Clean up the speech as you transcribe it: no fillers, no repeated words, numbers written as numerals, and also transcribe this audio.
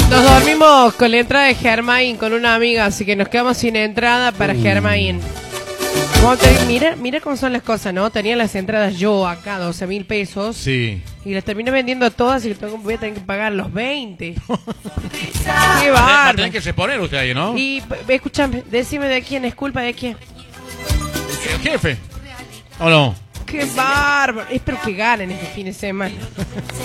Nos dormimos con la entrada de Germain con una amiga, así que nos quedamos sin entrada para Germain. Mira cómo son las cosas, ¿no? Tenía las entradas yo acá, 12.000 pesos. Sí. Y las terminé vendiendo todas y voy a tener que pagar los 20. ¡Qué Va a bárbaro! tener que reponer usted ahí, ¿no? Y escúchame, decime de quién es culpa de quién. ¿El jefe? ¿O no? ¡Qué bárbaro! Espero que ganen este fin de semana.